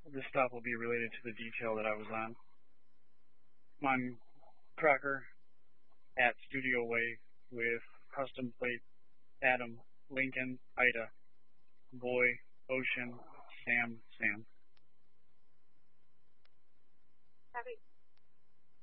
This stop will be related to the detail that I was on. I'm Crocker at Studio Way with custom plate Adam, Lincoln, Ida, Boy, Ocean, Sam. Copy.